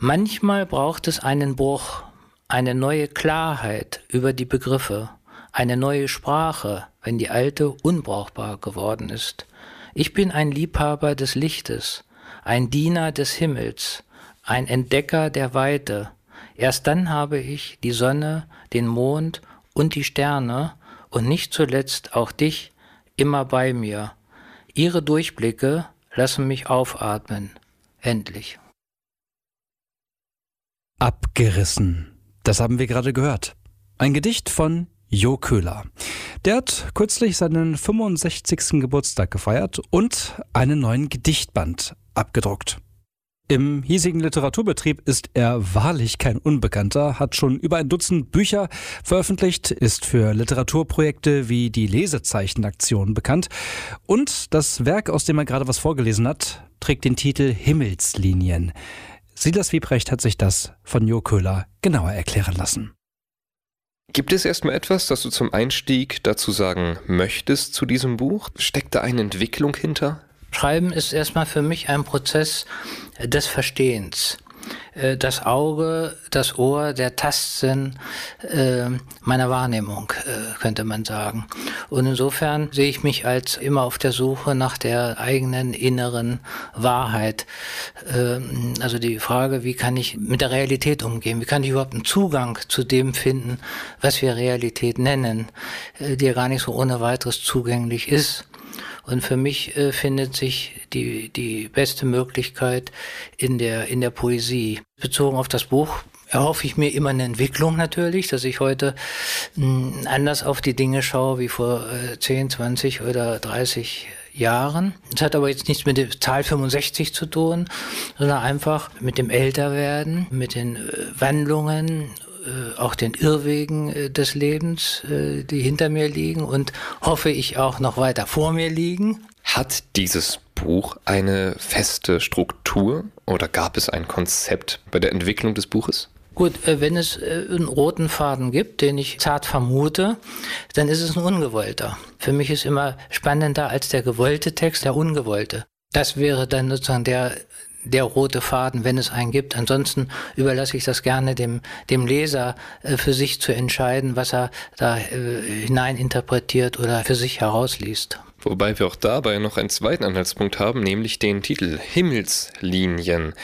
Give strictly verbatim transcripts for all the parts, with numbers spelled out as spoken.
Manchmal braucht es einen Bruch, eine neue Klarheit über die Begriffe, eine neue Sprache, wenn die alte unbrauchbar geworden ist. Ich bin ein Liebhaber des Lichtes, ein Diener des Himmels, ein Entdecker der Weite. Erst dann habe ich die Sonne, den Mond und die Sterne und nicht zuletzt auch dich immer bei mir. Ihre Durchblicke lassen mich aufatmen. Endlich. Abgerissen. Das haben wir gerade gehört. Ein Gedicht von Jo Köhler. Der hat kürzlich seinen fünfundsechzigsten Geburtstag gefeiert und einen neuen Gedichtband abgedruckt. Im hiesigen Literaturbetrieb ist er wahrlich kein Unbekannter, hat schon über ein Dutzend Bücher veröffentlicht, ist für Literaturprojekte wie die Lesezeichenaktion bekannt und das Werk, aus dem er gerade was vorgelesen hat, trägt den Titel Himmelslinien. Silas Wiebrecht hat sich das von Jo Köhler genauer erklären lassen. Gibt es erstmal etwas, das du zum Einstieg dazu sagen möchtest zu diesem Buch? Steckt da eine Entwicklung hinter? Schreiben ist erstmal für mich ein Prozess des Verstehens. Das Auge, das Ohr, der Tastsinn äh, meiner Wahrnehmung, äh, könnte man sagen. Und insofern sehe ich mich als immer auf der Suche nach der eigenen inneren Wahrheit. Äh, also die Frage, wie kann ich mit der Realität umgehen? Wie kann ich überhaupt einen Zugang zu dem finden, was wir Realität nennen, äh, die ja gar nicht so ohne weiteres zugänglich ist. Und für mich äh, findet sich die, die beste Möglichkeit in der, in der Poesie. Bezogen auf das Buch erhoffe ich mir immer eine Entwicklung natürlich, dass ich heute mh, anders auf die Dinge schaue wie vor äh, zehn, zwanzig oder dreißig Jahren. Das hat aber jetzt nichts mit der Zahl fünfundsechzig zu tun, sondern einfach mit dem Älterwerden, mit den äh, Wandlungen, auch den Irrwegen des Lebens, die hinter mir liegen und hoffe ich auch noch weiter vor mir liegen. Hat dieses Buch eine feste Struktur oder gab es ein Konzept bei der Entwicklung des Buches? Gut, wenn es einen roten Faden gibt, den ich zart vermute, dann ist es ein ungewollter. Für mich ist immer spannender als der gewollte Text der ungewollte. Das wäre dann sozusagen der der rote Faden, wenn es einen gibt. Ansonsten überlasse ich das gerne dem, dem Leser äh, für sich zu entscheiden, was er da äh, hineininterpretiert oder für sich herausliest. Wobei wir auch dabei noch einen zweiten Anhaltspunkt haben, nämlich den Titel Himmelslinien.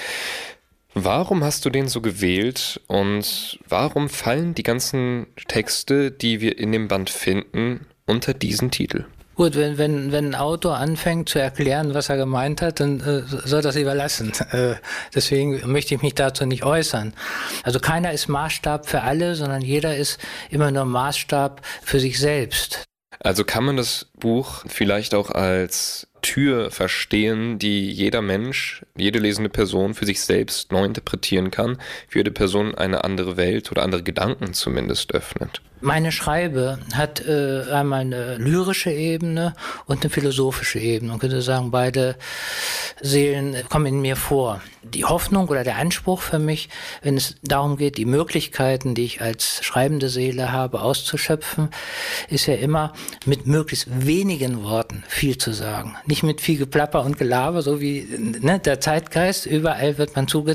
Warum hast du den so gewählt und warum fallen die ganzen Texte, die wir in dem Band finden, unter diesen Titel? Gut, wenn, wenn, wenn ein Autor anfängt zu erklären, was er gemeint hat, dann äh, soll das überlassen. Äh, deswegen möchte ich mich dazu nicht äußern. Also keiner ist Maßstab für alle, sondern jeder ist immer nur Maßstab für sich selbst. Also kann man das Buch vielleicht auch als Tür verstehen, die jeder Mensch, jede lesende Person für sich selbst neu interpretieren kann, für jede Person eine andere Welt oder andere Gedanken zumindest öffnet? Meine Schreibe hat äh, einmal eine lyrische Ebene und eine philosophische Ebene. Man könnte sagen, beide Seelen kommen in mir vor. Die Hoffnung oder der Anspruch für mich, wenn es darum geht, die Möglichkeiten, die ich als schreibende Seele habe, auszuschöpfen, ist ja immer mit möglichst wenigen Worten viel zu sagen. Nicht mit viel Geplapper und Gelaber, so wie ne, der Zeitgeist. Überall wird man zuge